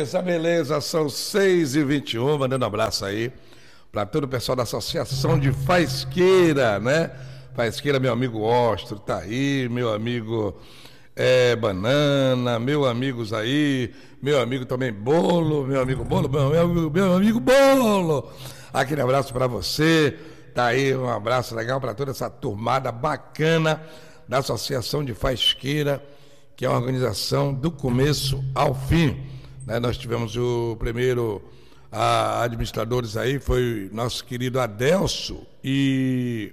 beleza, são 6h21, mandando um abraço aí para todo o pessoal da Associação de Faisqueira, né? Faisqueira, meu amigo Ostro, tá aí, meu amigo Banana, meu amigo aí, meu amigo também Bolo, meu amigo Bolo, meu amigo Bolo. Aquele abraço para você, tá aí, um abraço legal para toda essa turmada bacana da Associação de Faisqueira, que é uma organização do começo ao fim, né? Nós tivemos o primeiro administradores aí, foi nosso querido Adelso e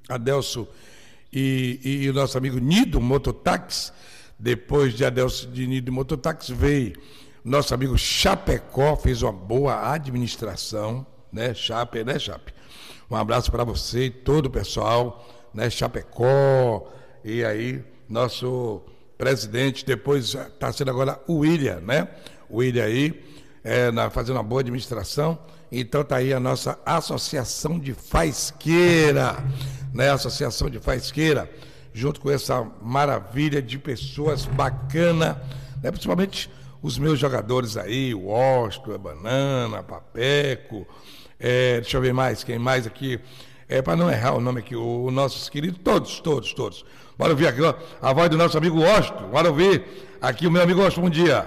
o nosso amigo Nido Mototáxi. Depois de Adelso, de Nido Mototáxi, veio nosso amigo Chapecó, fez uma boa administração, né, Chape? Um abraço para você e todo o pessoal, né, Chapecó, e aí nosso presidente, depois está sendo agora o William, né? O William aí, fazendo uma boa administração. Então está aí a nossa Associação de Faisqueira, né? Associação de Faisqueira, junto com essa maravilha de pessoas bacana, né? Principalmente os meus jogadores aí, o Ostro, a Banana, a Papeco, deixa eu ver mais, quem mais aqui, para não errar o nome aqui, os nossos queridos, todos. Bora ouvir aqui, ó, a voz do nosso amigo Ostro. Bora ouvir aqui o meu amigo Ostro. Bom dia.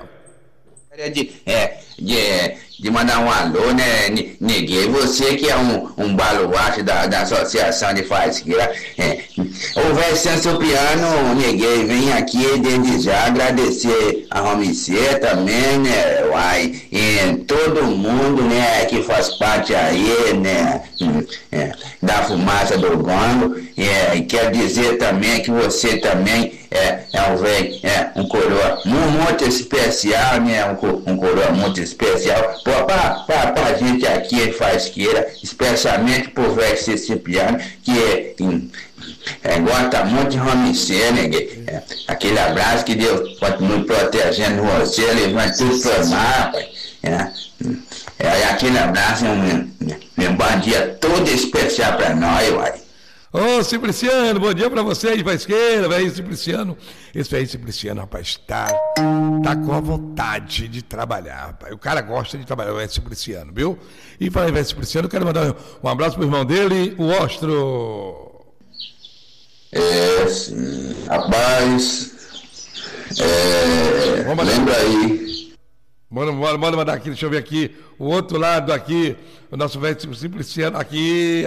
De mandar um alô, né, Neguei? Você que é um baluarte da Associação de Faisqueira. O velho Cipriano, Neguei, vem aqui desde já agradecer a Romicê também, né, uai, e todo mundo, né, que faz parte aí, né, da fumaça do gongo. Quer dizer também que você também um velho, um coroa muito especial, né, um coroa muito especial pra gente aqui em Faisqueira, especialmente pro velho Cipriano, que gosta muito de Romicê, né? Aquele abraço, que Deus continue protegendo você, levando tudo pro mar, aquele abraço, um bom dia todo especial pra nós, uai. Ô, Cipriciano, bom dia pra você aí, Faisqueira, velho Cipriciano. Esse velho Cipriciano, rapaz, tá com a vontade de trabalhar, rapaz. O cara gosta de trabalhar, o velho Cipriciano, viu? E falei, velho Cipriciano, eu quero mandar um abraço pro irmão dele, o Ostro. Sim, rapaz, lembra aí. Bora mandar aqui, deixa eu ver aqui, o outro lado aqui, o nosso velho Cipriciano, aqui.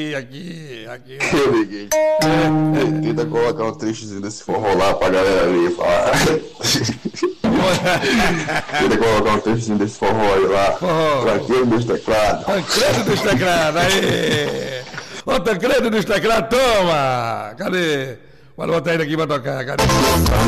Eu liguei. Tenta colocar um trechozinho desse forró lá pra galera ver e falar. Tenta colocar um trechozinho desse forró aí lá. Tranquilo dos teclados. Tancredo dos teclados, aí. Ô, Tancredo dos teclados, toma! Cadê? Bora botar ele aqui pra tocar, cadê?